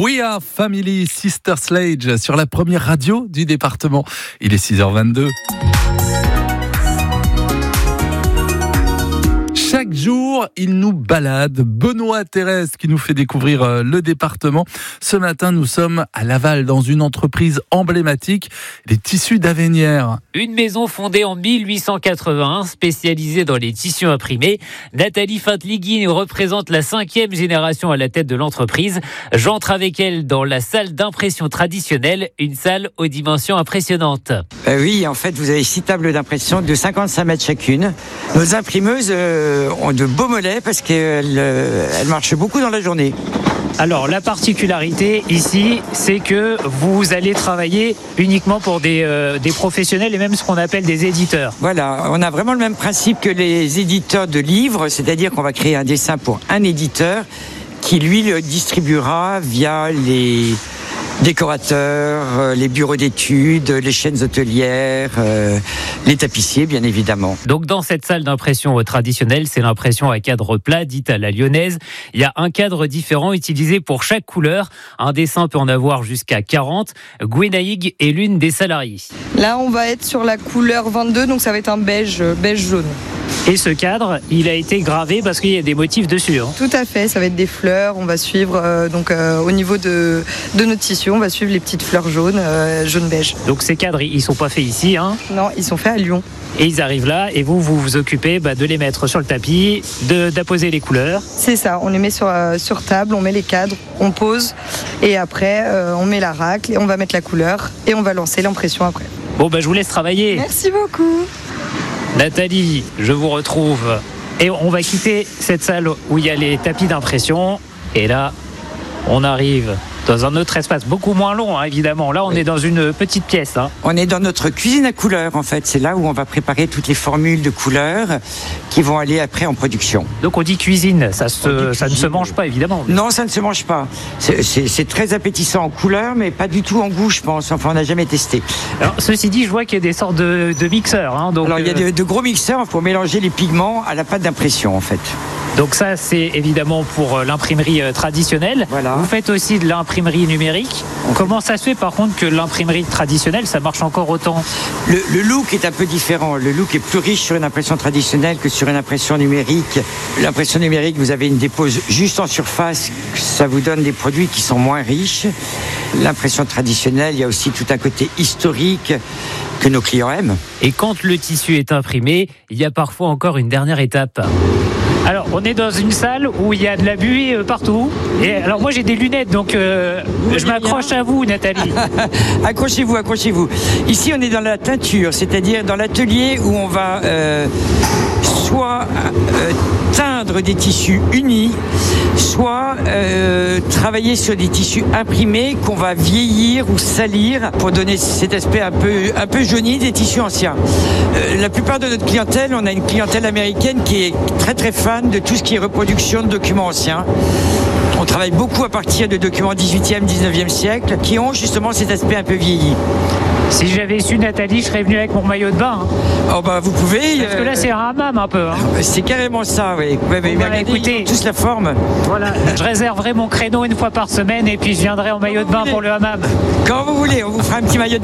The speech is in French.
We Are Family, Sister Sledge sur la première radio du département. Il est 6h22. Chaque jour, il nous balade. Benoît Thérèse qui nous fait découvrir le département. Ce matin, nous sommes à Laval dans une entreprise emblématique, les Tissus d'Avenières. Une maison fondée en 1881, spécialisée dans les tissus imprimés. Nathalie Fintligui représente la 5e génération à la tête de l'entreprise. J'entre avec elle dans la salle d'impression traditionnelle, une salle aux dimensions impressionnantes. Oui, en fait, vous avez 6 tables d'impression de 55 mètres chacune. Nos imprimeuses ont de beaux mollets parce qu'elles marchent beaucoup dans la journée. Alors, la particularité ici, c'est que vous allez travailler uniquement pour des professionnels et même ce qu'on appelle des éditeurs. Voilà, on a vraiment le même principe que les éditeurs de livres, c'est-à-dire qu'on va créer un dessin pour un éditeur qui, lui, le distribuera via les décorateurs, les bureaux d'études, les chaînes hôtelières, les tapissiers, bien évidemment. Donc dans cette salle d'impression traditionnelle, c'est l'impression à cadre plat, dite à la lyonnaise. Il y a un cadre différent utilisé pour chaque couleur. Un dessin peut en avoir jusqu'à 40. Gwenaïg est l'une des salariées. Là, on va être sur la couleur 22, donc ça va être un beige jaune. Et ce cadre, il a été gravé parce qu'il y a des motifs dessus. Tout à fait, ça va être des fleurs. On va suivre, au niveau de notre tissu, on va suivre les petites fleurs jaunes, jaune-beige. Donc ces cadres, ils sont pas faits ici, hein ? Non, ils sont faits à Lyon. Et ils arrivent là, et vous vous occupez de les mettre sur le tapis, d'apposer les couleurs. C'est ça, on les met sur table, on met les cadres, on pose, et après, on met la racle, et on va mettre la couleur, et on va lancer l'impression après. Bon, je vous laisse travailler. Merci beaucoup. Nathalie, je vous retrouve. Et on va quitter cette salle où il y a les tapis d'impression. Et là, on arrive dans un autre espace, beaucoup moins long, évidemment. Là, on est dans une petite pièce. On est dans notre cuisine à couleurs, en fait. C'est là où on va préparer toutes les formules de couleurs qui vont aller après en production. Donc, on dit cuisine. Ça ne se mange pas, évidemment. Non, ça ne se mange pas. C'est très appétissant en couleurs, mais pas du tout en goût, je pense. Enfin, on n'a jamais testé. Alors, ceci dit, je vois qu'il y a des sortes de mixeurs. Alors, il y a de gros mixeurs pour mélanger les pigments à la pâte d'impression, en fait. Donc ça, c'est évidemment pour l'imprimerie traditionnelle. Voilà. Vous faites aussi de l'imprimerie numérique. Comment ça se fait, par contre, que l'imprimerie traditionnelle, ça marche encore autant ? Le look est un peu différent. Le look est plus riche sur une impression traditionnelle que sur une impression numérique. L'impression numérique, vous avez une dépose juste en surface. Ça vous donne des produits qui sont moins riches. L'impression traditionnelle, il y a aussi tout un côté historique que nos clients aiment. Et quand le tissu est imprimé, il y a parfois encore une dernière étape. Alors, on est dans une salle où il y a de la buée partout. Et alors, moi, j'ai des lunettes, donc je m'accroche à vous, Nathalie. Accrochez-vous. Ici, on est dans la teinture, c'est-à-dire dans l'atelier où on va soit teindre des tissus unis, soit travailler sur des tissus imprimés qu'on va vieillir ou salir pour donner cet aspect un peu jauni des tissus anciens. La plupart de notre clientèle, on a une clientèle américaine qui est très très fan de tout ce qui est reproduction de documents anciens. On travaille beaucoup à partir de documents 18e, 19e siècle qui ont justement cet aspect un peu vieilli. Si j'avais su, Nathalie, je serais venu avec mon maillot de bain. Oh vous pouvez. Parce que là, c'est un hammam un peu. C'est carrément ça, oui. Écoutez, tous la forme. Voilà, je réserverai mon créneau une fois par semaine et puis je viendrai en maillot de bain pour le hammam. Quand vous voulez, on vous fera un petit maillot de bain.